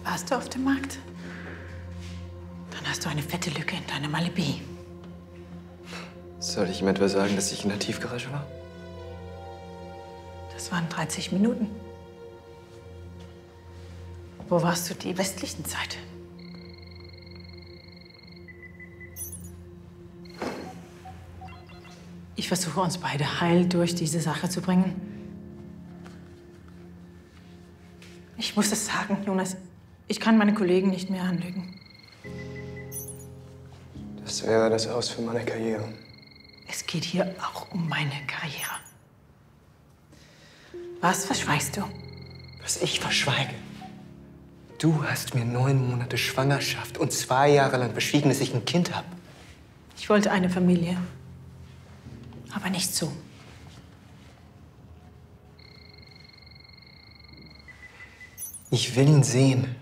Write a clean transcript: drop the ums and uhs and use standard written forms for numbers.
Warst du auf dem Markt? Dann hast du eine fette Lücke in deinem Alibi. Soll ich ihm etwa sagen, dass ich in der Tiefgarage war? Das waren 30 Minuten. Wo warst du die westlichen Zeit? Ich versuche, uns beide heil durch diese Sache zu bringen. Ich muss es sagen, Jonas. Ich kann meine Kollegen nicht mehr anlügen. Das wäre das Aus für meine Karriere. Es geht hier auch um meine Karriere. Was verschweigst du? Was ich verschweige? Du hast mir 9 Monate Schwangerschaft und 2 Jahre lang verschwiegen, dass ich ein Kind habe. Ich wollte eine Familie. Aber nicht so. Ich will ihn sehen.